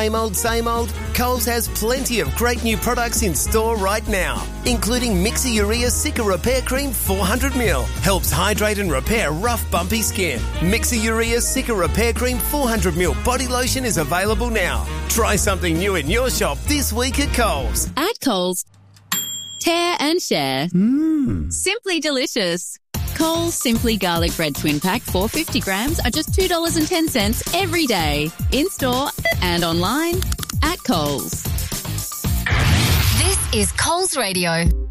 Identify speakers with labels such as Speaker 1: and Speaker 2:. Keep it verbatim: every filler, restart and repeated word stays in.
Speaker 1: Same old, same old? Coles has plenty of great new products in store right now, including Mixer-Urea Cica Repair Cream four hundred milliliters. Helps hydrate and repair rough, bumpy skin. Mixer-Urea Cica Repair Cream four hundred milliliters body lotion is available now. Try something new in your shop this week at Coles.
Speaker 2: At Coles, tear and share.
Speaker 3: Mmm.
Speaker 2: Simply delicious. Coles Simply Garlic Bread Twin Pack four hundred fifty grams are just two dollars and ten cents every day. In-store and online at Coles.
Speaker 4: This is Coles Radio.